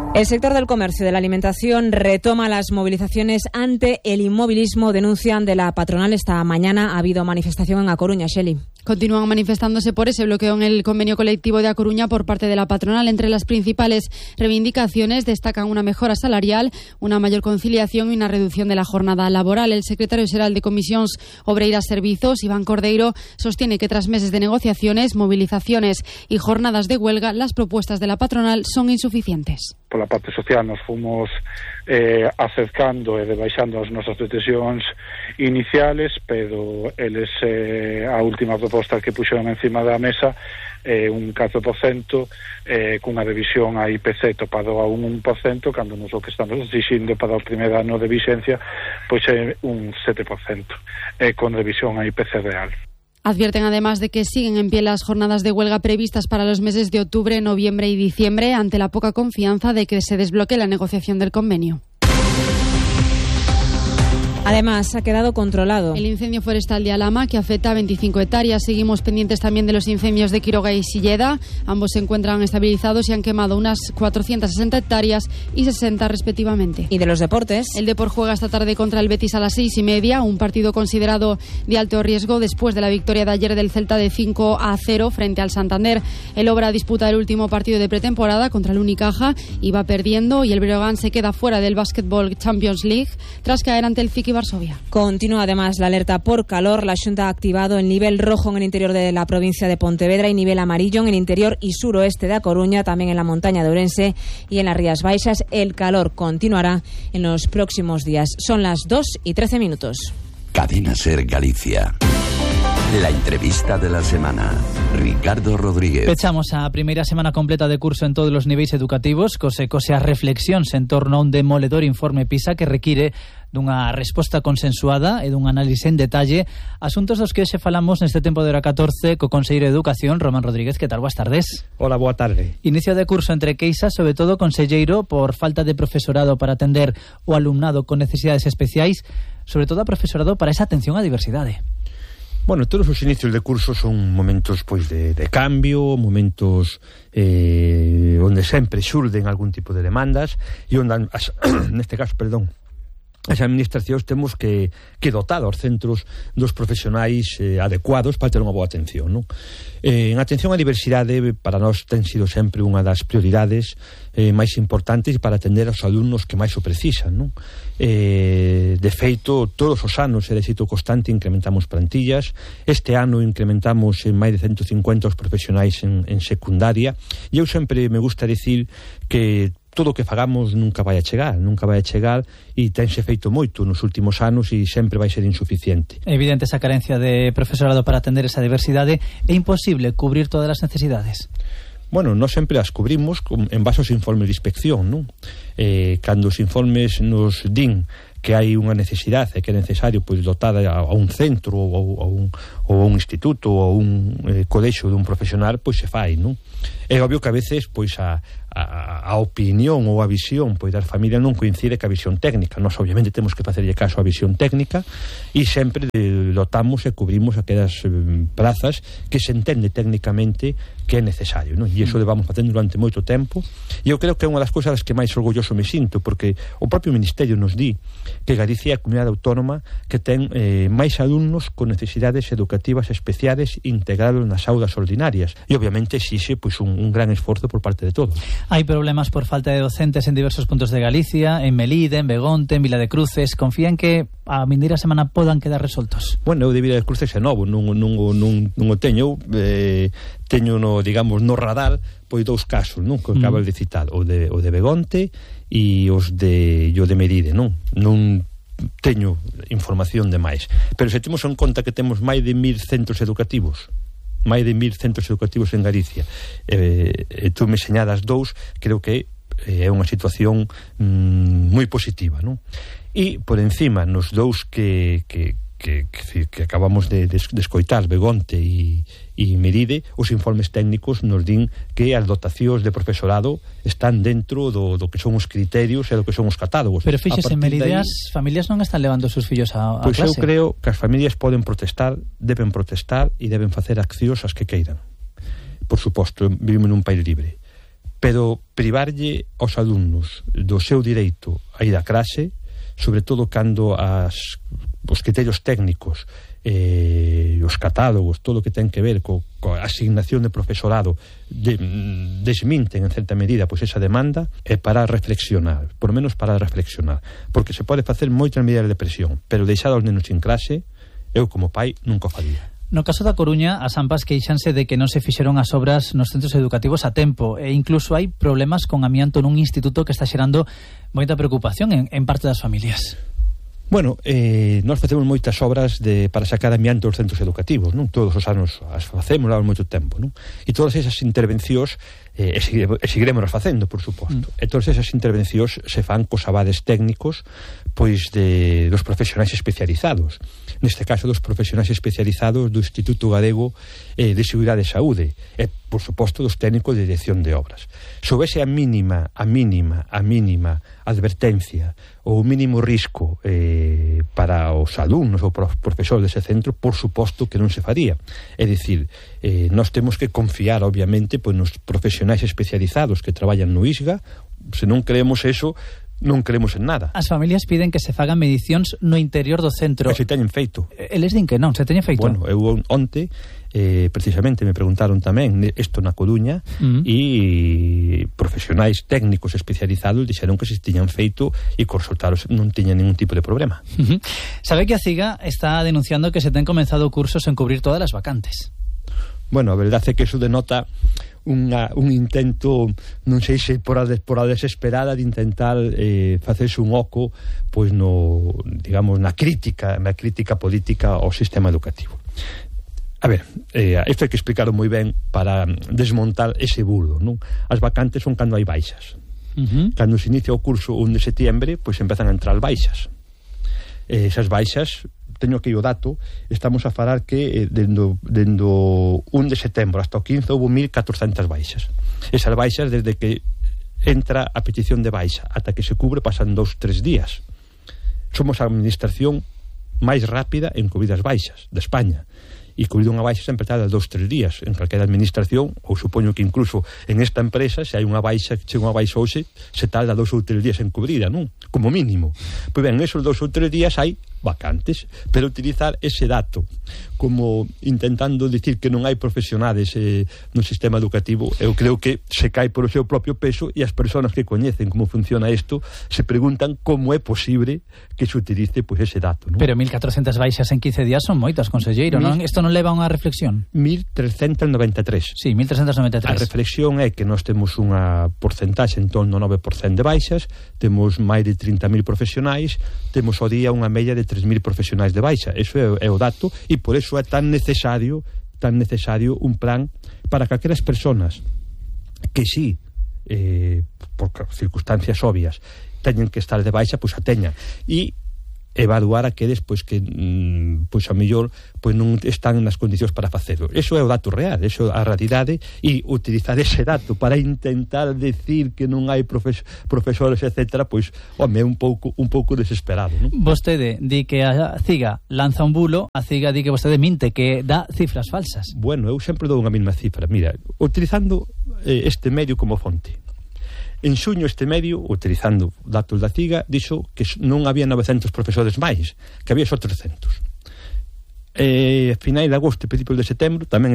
El sector del comercio y de la alimentación retoma las movilizaciones ante el inmovilismo, denuncian de la patronal. Esta mañana ha habido manifestación en A Coruña, Shelley. Continúan manifestándose por ese bloqueo en el convenio colectivo de A Coruña por parte de la patronal. Entre las principales reivindicaciones destacan una mejora salarial, una mayor conciliación y una reducción de la jornada laboral. El secretario xeral de Comisións Obreiras Servizos, Iván Cordeiro, sostiene que tras meses de negociaciones, movilizaciones y jornadas de huelga, las propuestas de la patronal son insuficientes. Pola parte social nos fomos acercando e rebaixando as nosas pretensións iniciales, pero eles a última proposta que puxeron encima da mesa un 4% cunha revisión a IPC topado a un 1%, cando nos o que estamos exixindo para o primeiro ano de vixencia pois é un 7% con revisión a IPC real. Advierten además de que siguen en pie las jornadas de huelga previstas para los meses de octubre, noviembre y diciembre, ante la poca confianza de que se desbloquee la negociación del convenio. Además, ha quedado controlado el incendio forestal de Alhama, que afecta a 25 hectáreas. Seguimos pendientes también de los incendios de Quiroga y Silleda. Ambos se encuentran estabilizados y han quemado unas 460 hectáreas y 60 respectivamente. ¿Y de los deportes? El Depor juega esta tarde contra el Betis a las 6:30, un partido considerado de alto riesgo después de la victoria de ayer del Celta de 5-0 frente al Santander. El Obra disputa el último partido de pretemporada contra el Unicaja y va perdiendo, y el Breogán se queda fuera del Basketball Champions League tras caer ante el Ciki Varsovia. Continúa además la alerta por calor. La Xunta ha activado el nivel rojo en el interior de la provincia de Pontevedra y nivel amarillo en el interior y suroeste de A Coruña, también en la montaña de Ourense y en las Rías Baixas. El calor continuará en los próximos días. Son las 2:13. Cadena Ser Galicia. La entrevista de la semana. Ricardo Rodríguez. Pechamos a primeira semana completa de curso en todos os niveis educativos, cose as reflexións en torno a un demoledor informe PISA que require dunha resposta consensuada e dun análise en detalle, asuntos dos que hoxe falamos neste tempo de hora 14 co conselleiro de Educación, Román Rodríguez. Que tal? Boas tardes. Hola, boa tarde. Inicio de curso entre queixas, sobre todo, conselleiro, por falta de profesorado para atender o alumnado con necesidades especiais, sobre todo a profesorado para esa atención á diversidade. Bueno, todos os inicios de curso son momentos pois de cambio, momentos onde sempre xurden algún tipo de demandas e onde neste caso, as administracións temos que dotar aos centros dos profesionais adecuados para ter unha boa atención, non? En atención á diversidade para nós ten sido sempre unha das prioridades máis importantes para atender aos alumnos que máis o precisan, non? De feito, todos os anos é de xeito constante incrementamos plantillas. Este ano incrementamos en máis de 150 os profesionais en secundaria, e eu sempre me gusta dicir que todo o que fagamos nunca vai a chegar e tense feito moito nos últimos anos e sempre vai ser insuficiente. É evidente esa carencia de profesorado para atender esa diversidade. É imposible cubrir todas as necesidades. Bueno, nós sempre as cubrimos en base aos informes de inspección, non? Cando os informes nos din que hai unha necesidade e que é necesario pois dotar a un centro ou a un instituto ou a un colexio dun profesional, pois se fai, non? É obvio que a veces pois a opinión ou a visión pois das familias non coincide ca visión técnica. Nós obviamente temos que facerlle caso á visión técnica e sempre dotamos e cubrimos aquelas plazas que se entende técnicamente que é necesario, non? E iso levamos facendo durante moito tempo, e eu creo que é unha das cousas que máis orgulloso me sinto, porque o propio Ministerio nos di que Galicia é a comunidade autónoma que ten máis alumnos con necesidades educativas especiales integrados nas aulas ordinarias, e obviamente exixe pois un gran esforzo por parte de todos. Hai problemas por falta de docentes en diversos puntos de Galicia, en Melide, en Begonte, en Vila de Cruces. Confían que a vindeira semana podan quedar resoltos? Bueno, eu de Vila de Cruces é novo, non o teño, teño no radar pois dous casos, non, que acabas de citar, o de Begonte e os de Melide, non teño información de máis, pero se temos en conta que temos máis de 1000 centros educativos en Galicia, tú me señalas dous, creo que é unha situación moi positiva, non? E por encima nos dous que acabamos de escoitar, Begonte e Melide, os informes técnicos nos din que as dotacións de profesorado están dentro do que son os criterios e do que son os catálogos. Pero fíxese, en Melide as familias non están levando os seus fillos a clase. Pois eu creo que as familias poden protestar, deben protestar e deben facer accións as que queiran. Por suposto, vivimos nun país libre, pero privarlle aos alumnos do seu direito a ir a clase, sobre todo cando os criterios técnicos, os catálogos, todo o que ten que ver coa asignación de profesorado desminten en certa medida pois esa demanda, é para reflexionar, por menos para reflexionar, porque se pode facer moitas medidas de presión, pero deixar aos nenos sin clase, eu como pai nunca o faría. No caso da Coruña, as AMPAs queixanse de que non se fixeron as obras nos centros educativos a tempo, e incluso hai problemas con amianto nun instituto que está xerando moita preocupación en parte das familias. Bueno, nós facemos moitas obras para sacar amianto dos centros educativos, non? Todos os anos as facemos, leva moito tempo, non? E todas esas intervencións seguiremos facendo, por suposto. E todas esas intervencións se fan cos avales técnicos pois dos profesionais especializados. Neste caso, dos profesionais especializados do Instituto Galego de Seguridade e Saúde e, por suposto, dos técnicos de dirección de obras. Se houvese a mínima advertencia ou o mínimo risco para os alumnos ou para os profesores dese centro, por suposto que non se faría. É dicir, nós temos que confiar, obviamente, pois, nos profesionais especializados que traballan no ISGA. Se non creemos eso, non creemos en nada. As familias piden que se fagan medicións no interior do centro. Que se teñen feito. Eles din que non, se teñen feito. Bueno, eu onte precisamente me preguntaron tamén isto na Coruña e profesionais técnicos especializados dixeron que se tiñan feito e que os resultados non tiñan ningún tipo de problema. Sabe que a CIGA está denunciando que se ten comenzado cursos en cubrir todas as vacantes. Bueno, a verdade é que eso denota un intento, non sei se por a desesperada de intentar facerse un oco pois digamos na crítica política ao sistema educativo. A ver, isto hai que explicarlo moi ben para desmontar ese bulo, non? As vacantes son cando hai baixas. Cando se inicia o curso 1 de setiembre, pois empezan a entrar baixas. Esas baixas, teño aquí o dato, estamos a falar que dendo 1 de setembro hasta o 15 houve 1.400 baixas. Esas baixas, desde que entra a petición de baixa ata que se cubre, pasan 2-3 días. Somos a administración máis rápida en cubrir as baixas de España. E cubrir unha baixa sempre tarda 2-3 días en calquera administración, ou supoño que incluso en esta empresa, se hai unha baixa, chega unha baixa hoxe, se tarda 2 ou 3 días en cubrida, non? Como mínimo. Pois ben, esos 2 ou 3 días hai vacantes, pero utilizar ese dato como intentando dicir que non hai profesionales no sistema educativo, eu creo que se cae por o seu propio peso, e as persoas que coñecen como funciona isto se preguntan como é posible que se utilice pois ese dato, non? Pero 1.400 baixas en 15 días son moitas, conselleiro, non? Isto non leva a unha reflexión? 1.393. Sí, 1.393. A reflexión é que nós temos unha porcentaxe en torno ao 9% de baixas, temos máis de 30.000 profesionais, temos ao día unha media de 3.000 profesionais de baixa. Eso é o dato, e por eso é tan necesario un plan para que aquelas persoas que sí, por circunstancias obvias, teñen que estar de baixa, pois a teñan, e evaluar aqueles pois que pois a mellor pois non están nas condicións para facelo. Eso é o dato real, eso é a realidade, e utilizar ese dato para intentar decir que non hai profesores, etcétera, pois, home, é un pouco desesperado, non? Vostede di que a CIGA lanza un bulo, a CIGA di que vostede minte, que dá cifras falsas. Bueno, eu sempre dou unha mesma cifra. Mira, utilizando este medio como fonte, en xuño este medio, utilizando datos da CIGA, dixo que non había 900 profesores máis, que había só 300. A finais de agosto e principios de setembro tamén